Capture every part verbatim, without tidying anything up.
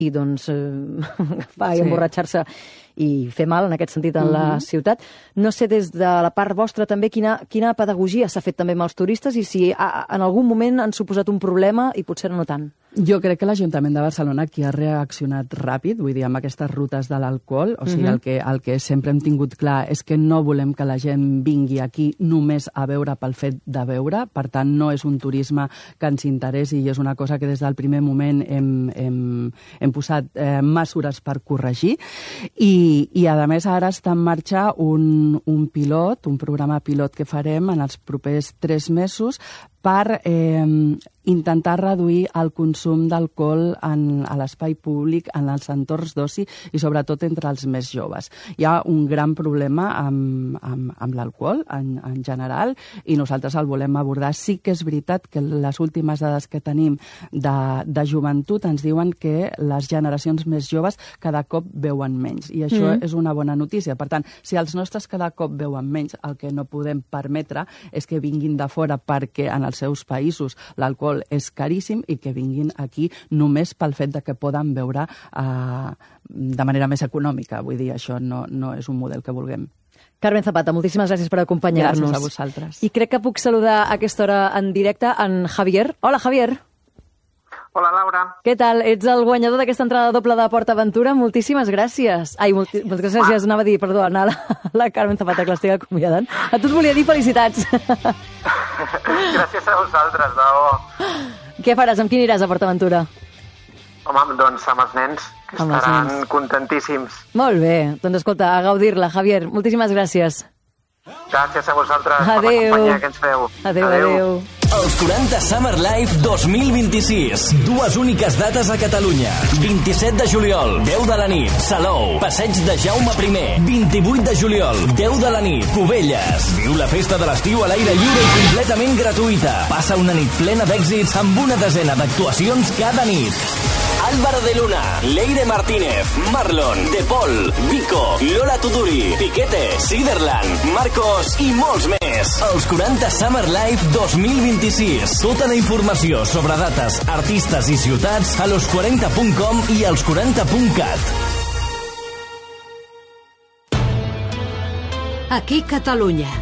i doncs eh, va sí. emborratxar-se i fer mal, en aquest sentit, en uh-huh. la ciutat. No sé, des de la part vostra també, quina, quina pedagogia s'ha fet també amb els turistes i si a, en algun moment han suposat un problema i potser no tant. Jo crec que l'Ajuntament de Barcelona aquí ha reaccionat ràpid, vull dir, amb aquestes rutes de l'alcohol, o sigui, uh-huh. el, que, el que sempre hem tingut clar és que no volem que la gent vingui aquí només a veure pel fet de veure, per tant, no és un turisme que ens interessi i és una cosa que des del primer moment hem, hem, hem posat eh, mesures per corregir i, i a més ara està en marxa un, un pilot, un programa pilot que farem en els propers tres mesos per eh, intentar reduir el consum d'alcohol en, a l'espai públic, en els entorns d'oci i sobretot entre els més joves. Hi ha un gran problema amb, amb, amb l'alcohol en, en general i nosaltres el volem abordar. Sí que és veritat que les últimes dades que tenim de, de joventut ens diuen que les generacions més joves cada cop beuen menys i això mm. és una bona notícia. Per tant, si els nostres cada cop beuen menys, el que no podem permetre és que vinguin de fora perquè en els seus països l'alcohol és caríssim i que vinguin aquí només pel fet de que poden beure eh, de manera més econòmica. Vull dir, això no, no és un model que vulguem. Carmen Zapata, moltíssimes gràcies per acompanyar-nos. Gràcies a vosaltres. I crec que puc saludar a aquesta hora en directe en Javier. Hola, Javier. Hola, Laura. Què tal? Ets el guanyador d'aquesta entrada doble de Port Aventura. Moltíssimes gràcies. Ai, molti moltes gràcies, ah. anava a dir, perdó, a la, la Carmen Zapata, que l'estic acomiadant. A tu us volia dir felicitats. Gràcies a vosaltres, de debò. Què faràs? Amb qui aniràs a Port Aventura? Home, doncs amb els nens, que amb estaran nens. contentíssims. Molt bé. Doncs escolta, a gaudir-la, Javier. Moltíssimes gràcies. Gràcies a vosaltres adeu. per la companyia que ens feu. Adéu, adéu. adéu. Els quaranta Summer Live dos mil vint-i-sis. Dues úniques dates a Catalunya. vint-i-set de juliol, deu de la nit, Salou, Passeig de Jaume primer. vint-i-vuit de juliol, deu de la nit, Cubelles. Viu la festa de l'estiu a l'aire lliure i completament gratuïta. Passa una nit plena d'èxits amb una desena d'actuacions cada nit. Álvaro de Luna, Leire Martínez, Marlon, De Paul, Vico, Lola Tuduri, Piquete, Siderland, Marcos i molts més. Els quaranta Summer Live dos mil vint-i-sis. Tota la informació sobre dates, artistes i ciutats a los quaranta punt com i als quaranta punt cat. Aquí Catalunya.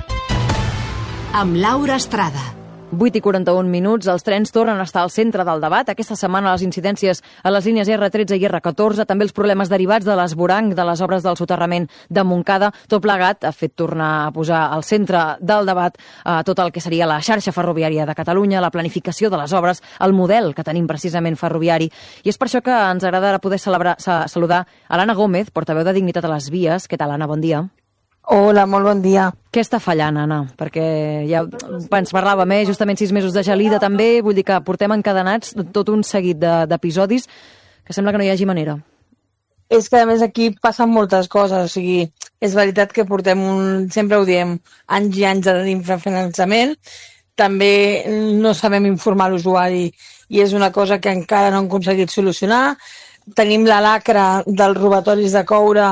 Amb Laura Estrada. vuit i quaranta-un minuts, els trens tornen a estar al centre del debat. Aquesta setmana les incidències a les línies erre tretze i erre catorze, també els problemes derivats de l'esvoranc de les obres del soterrament de Montcada, tot plegat ha fet tornar a posar al centre del debat eh, tot el que seria la xarxa ferroviària de Catalunya, la planificació de les obres, el model que tenim precisament ferroviari. I és per això que ens agradarà poder celebrar, saludar a l'Anna Gómez, portaveu de Dignitat a les Vies. Què tal, Anna? Bon dia. Hola, molt bon dia. Què està fallant, Anna? Perquè ja ens parlàvem, eh? justament sis mesos de gelida també, vull dir que portem encadenats tot un seguit d'episodis que sembla que no hi hagi manera. És que a més aquí passen moltes coses, o sigui, és veritat que portem, un, sempre ho diem, anys i anys d'infrafinançament, també no sabem informar l'usuari i és una cosa que encara no hem aconseguit solucionar. Tenim la lacra dels robatoris de coure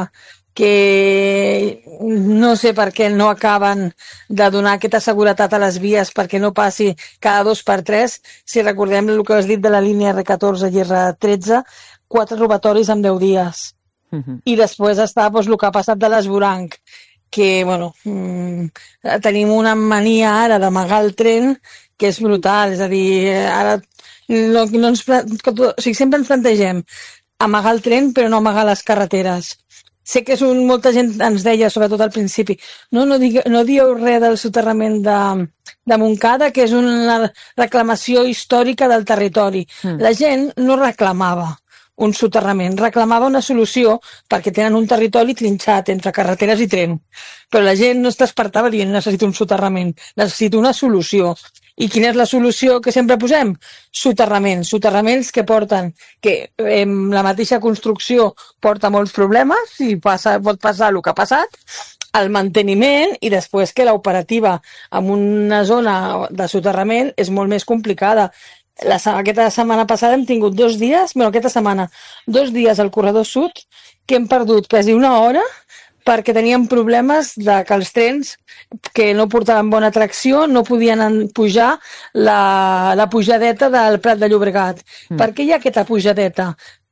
que no sé per què no acaben de donar aquesta seguretat a les vies perquè no passi cada dos per tres. Si recordem el que has dit de la línia erre catorze i erre tretze, quatre robatoris en deu dies. Uh-huh. I després està doncs, el que ha passat de l'esvoranc, que bueno, mmm, tenim una mania ara d'amagar el tren que és brutal, és a dir, ara no, no ens, o sigui, sempre ens plantegem amagar el tren però no amagar les carreteres. Sé que és un, molta gent ens deia, sobretot al principi, no, no, digue, no dieu res del soterrament de, de Montcada, que és una reclamació històrica del territori. Mm. La gent no reclamava un soterrament, reclamava una solució perquè tenen un territori trinxat entre carreteres i tren. Però la gent no es despertava dient necessito un soterrament, necessito una solució. I quina és la solució que sempre posem? Soterraments. Soterraments que porten, que eh, la mateixa construcció porta molts problemes i passa, pot passar el que ha passat, el manteniment i després que l'operativa en una zona de soterrament és molt més complicada. La, aquesta setmana passada hem tingut dos dies, bueno, aquesta setmana, dos dies al corredor sud que hem perdut quasi una hora perquè teníem problemes de que els trens que no portaven bona tracció no podien pujar la, la pujadeta del Prat de Llobregat. Mm. Per què hi ha aquesta pujadeta?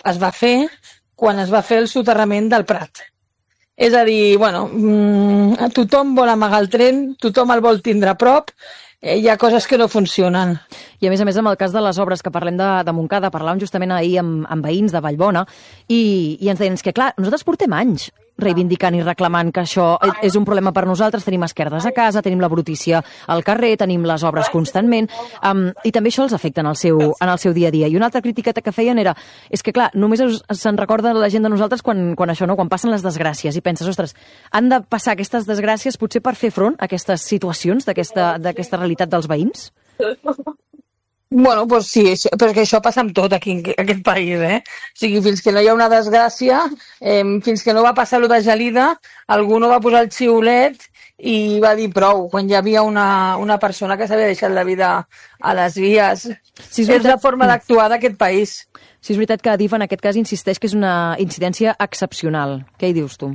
es va fer quan es va fer el soterrament del Prat. És a dir, bueno, mmm, tothom vol amagar el tren, tothom el vol tindre a prop, eh, hi ha coses que no funcionen. I a més a més, amb el cas de les obres que parlem de, de Montcada, parlàvem justament ahir amb, amb veïns de Vallbona i, i ens deien que, clar, nosaltres portem anys reivindicant i reclamant que això és un problema per nosaltres, tenim esquerdes a casa, tenim la brutícia al carrer, tenim les obres constantment, um, i també això els afecta en el, seu, en el seu dia a dia. I una altra crítica que feien era, és que clar, només se'n recorda la gent de nosaltres quan, quan això, no? Quan passen les desgràcies, i penses, ostres, han de passar aquestes desgràcies potser per fer front a aquestes situacions d'aquesta d'aquesta realitat dels veïns? Bueno, doncs sí, però és que això passa amb tot aquí en aquest país, eh? O sigui, fins que no hi ha una desgràcia, eh, fins que no va passar allò de Gelida, algú no va posar el xiulet i va dir prou, quan hi havia una, una persona que s'havia deixat la vida a les vies. Sí, és, és la forma d'actuar d'aquest país. Sí, és veritat que Adif en aquest cas insisteix que és una incidència excepcional. Què hi dius tu?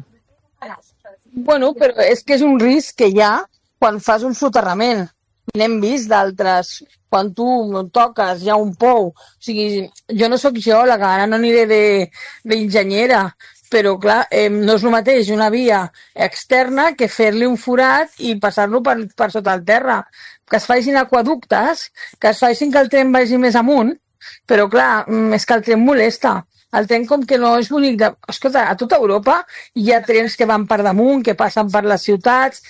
Bueno, però és que és un risc que hi ha quan fas un soterrament. N'hem vist d'altres, quan tu toques, hi ha un pou. O sigui, jo no sóc geòloga, ara no aniré d'enginyera, però clar, eh, no és el mateix una via externa que fer-li un forat i passar-lo per, per sota el terra. Que es facin aquaductes, que es facin que el tren vagi més amunt, però clar, és que el tren molesta. El tren com que no és bonic de... Escolta, a tota Europa hi ha trens que van per damunt, que passen per les ciutats.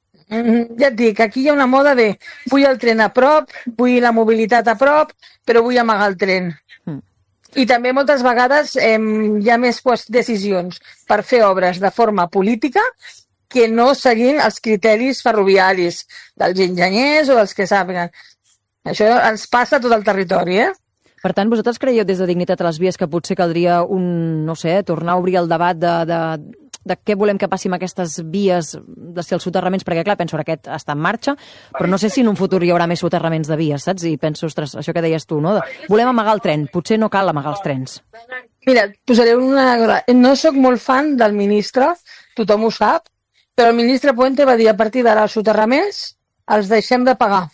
Ja et dic, aquí hi ha una moda de vull el tren a prop, vull la mobilitat a prop, però vull amagar el tren. Mm. I també moltes vegades eh, hi ha més pues, decisions per fer obres de forma política que no seguint els criteris ferroviaris dels enginyers o dels que sàpiguen. Això ens passa a tot el territori, eh? Per tant, vosaltres creieu des de Dignitat a les Vies que potser caldria un, no sé, tornar a obrir el debat de... de... de què volem que passi amb aquestes vies, de si els soterraments, perquè clar, penso que aquest està en marxa, però no sé si en un futur hi haurà més soterraments de vies, saps? I penso, ostres, això que deies tu, no? Volem amagar el tren, potser no cal amagar els trens. Mira, posaré una... No sóc molt fan del ministre, tothom ho sap, però el ministre Puente va dir a partir d'ara els soterraments els deixem de pagar.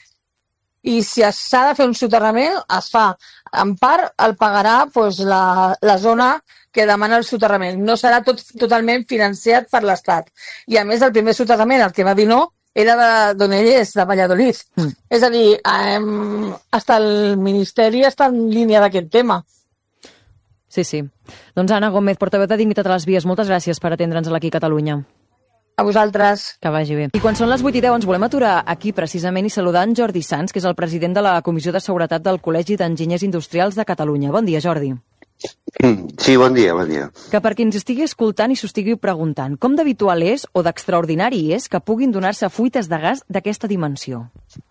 I si s'ha de fer un soterrament, es fa. En part, el pagarà doncs, la, la zona que demana el soterrament. No serà tot totalment financiat per l'Estat. I a més, el primer soterrament, el que va dir no, era d'on ell és, de Valladolid. Mm. És a dir, eh, hasta el Ministeri està en línia d'aquest tema. Sí, sí. Doncs Anna Gómez, portaveu de Dignitat a les Vies, moltes gràcies per atendre'ns aquí a Catalunya. A vosaltres. Que vagi bé. I quan són les vuit i deu ens volem aturar aquí precisament i saludar en Jordi Sans, que és el president de la Comissió de Seguretat del Col·legi d'Enginyers Industrials de Catalunya. Bon dia, Jordi. Sí, bon dia, bon dia. Que per qui ens estigui escoltant i s'ho estigui preguntant, com d'habitual és o d'extraordinari és que puguin donar-se fuites de gas d'aquesta dimensió?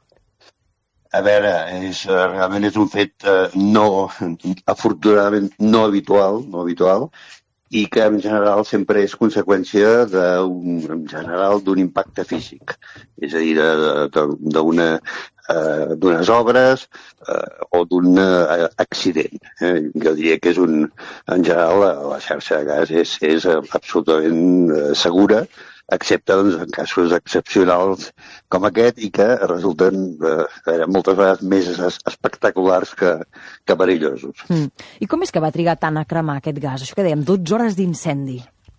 A veure, és, realment és un fet eh, no, afortunadament no habitual, no habitual, i que en general sempre és conseqüència d'un, en general d'un impacte físic, és a dir, d'una eh, d'unes obres eh, o d'un eh, accident. Eh? Jo diria que és un, en general la, la xarxa de gas és, és absolutament eh, segura, excepte doncs, en casos excepcionals com aquest i que resulten eh, moltes vegades més espectaculars que, que perillosos. Mm. I com és que va trigar tant a cremar aquest gas? Això que dèiem, dotze hores d'incendi.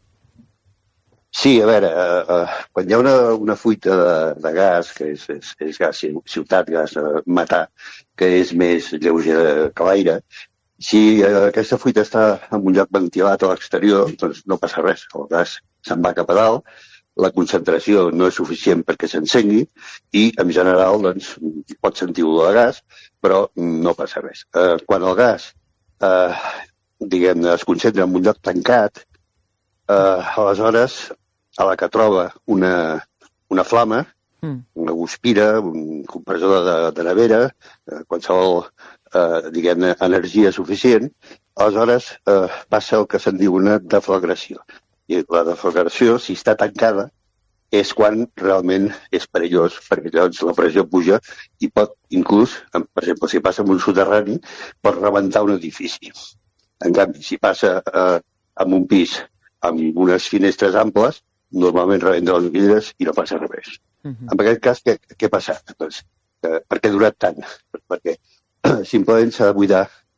Sí, a veure, eh, eh, quan hi ha una, una fuita de, de gas, que és, és, és gas ciutat, gas eh, metà, que és més lleuger que l'aire, si eh, aquesta fuita està en un lloc ventilat a l'exterior, doncs no passa res, el gas se'n va cap a dalt, la concentració no és suficient perquè s'encengui i, en general, doncs, pot sentir olor de gas, però no passa res. Eh, quan el gas eh, diguem, es concentra en un lloc tancat, eh, aleshores, a la que troba una, una flama, mm. una guspira, un compressor de, de nevera, eh, qualsevol eh, diguem, energia suficient, aleshores eh, passa el que se'n diu una deflagració. I la deflagració, si està tancada, és quan realment és perillós, perquè llavors la pressió puja i pot, inclús, per exemple, si passa en un soterrani, pot rebentar un edifici. En canvi, si passa eh, en un pis amb unes finestres amples, normalment rebenta les vidres i no passa res. Uh -huh. En aquest cas, què, què ha passat? Doncs, eh, per què ha durat tant? Perquè simplement s'ha de buidar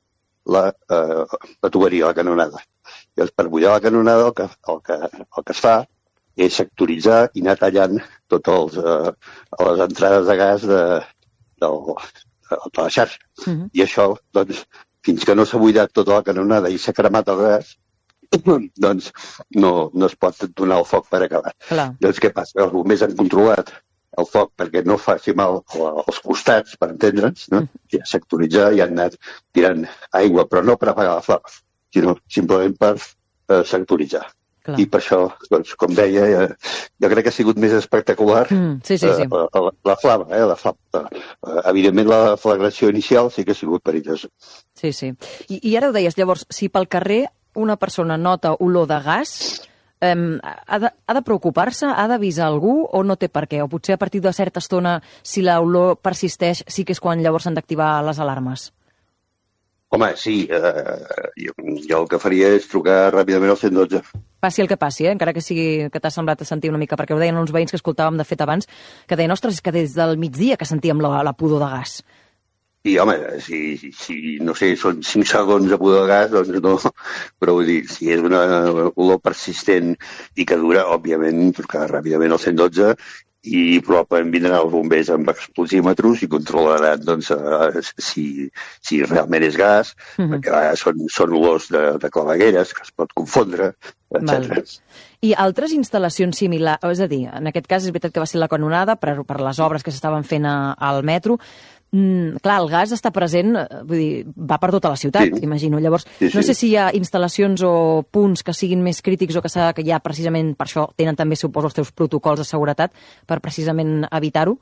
la, eh, la tuberia, la canonada. Llavors, per bullar la canonada el que, el que, el que es fa és sectoritzar i anar tallant totes eh, les entrades de gas de, de, de, de la xarxa. Uh-huh. I això, doncs, fins que no s'ha buidat tota la canonada i s'ha cremat el gas, doncs no, no es pot donar el foc per acabat. Clar. Doncs què passa? Els bombers han controlat el foc perquè no faci mal als costats, per entendre'ns, no? I a sectoritzar i han anat tirant aigua, però no per apagar la flama, sinó simplement per eh, sectoritzar. Clar. I per això, doncs, com deia, eh, jo crec que ha sigut més espectacular mm, sí, sí, sí. Eh, la, la flama. Eh, la flama. Eh, evidentment, la flagració inicial sí que ha sigut perillosa. Sí, sí. I, I ara ho deies, llavors, si pel carrer una persona nota olor de gas, Um, ha de, ha de preocupar-se, ha d'avisar algú o no té per què? O potser a partir de certa estona, si l'olor persisteix, sí que és quan llavors s'han d'activar les alarmes? Home, sí. Eh, jo, jo el que faria és trucar ràpidament al cent dotze. Passi el que passi, eh? Encara que sigui que t'ha semblat a sentir una mica, perquè ho deien uns veïns que escoltàvem de fet abans, que deien, ostres, és que des del migdia que sentíem la, la pudor de gas. I, home, si, si, no sé, són cinc segons de pudor de gas, doncs no. Però vull dir, si és una olor persistent i que dura, òbviament, trucar ràpidament al cent dotze i probablement vindran els bombers amb explosímetres i controlaran, doncs, si, si realment és gas, mm-hmm. perquè a vegades són, són olors de, de clavegueres que es pot confondre, etcètera. I altres instal·lacions similars, és a dir, en aquest cas és veritat que va ser la canonada per, per les obres que s'estaven fent a, al metro. Mm, clar, el gas està present, vull dir, va per tota la ciutat, sí. Imagino. Llavors, sí, sí. No sé si hi ha instal·lacions o punts que siguin més crítics o que, que ja precisament per això tenen també, suposo, els teus protocols de seguretat per precisament evitar-ho.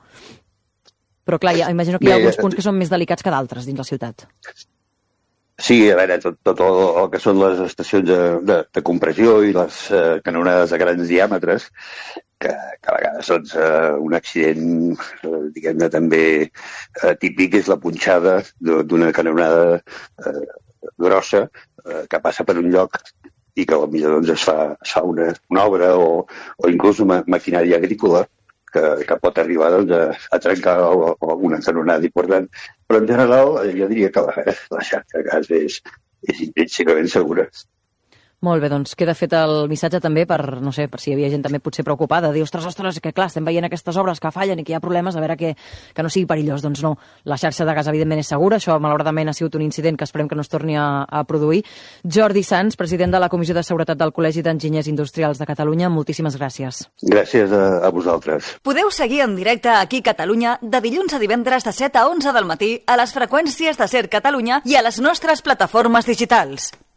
Però clar, ja, imagino que hi ha Bé, alguns punts que són més delicats que d'altres dins la ciutat. Sí, a veure, tot, tot el, el que són les estacions de, de, de compressió i les eh, canonades de grans diàmetres, que, que a vegades doncs, eh, un accident, eh, diguem-ne, també eh, típic és la punxada d'una canonada eh, grossa eh, que passa per un lloc i que potser doncs, es fa, es fa una, una obra o, o inclús una maquinària agrícola que, que pot arribar doncs, a, a trencar una canonada important. Però en general jo diria que la, la xarxa de gas és, és intrínsecament segura. Molt bé, doncs queda fet el missatge també per, no sé, per si hi havia gent també potser preocupada, dir, ostres, ostres, que clar, estem veient aquestes obres que fallen i que hi ha problemes, a veure que, que no sigui perillós. Doncs no, la xarxa de gas evidentment és segura, això malauradament ha sigut un incident que esperem que no es torni a, a produir. Jordi Sans, president de la Comissió de Seguretat del Col·legi d'Enginyers Industrials de Catalunya, moltíssimes gràcies. Gràcies a, a vosaltres. Podeu seguir en directe aquí a Catalunya de dilluns a divendres de set a onze del matí a les freqüències de Ser Catalunya i a les nostres plataformes digitals.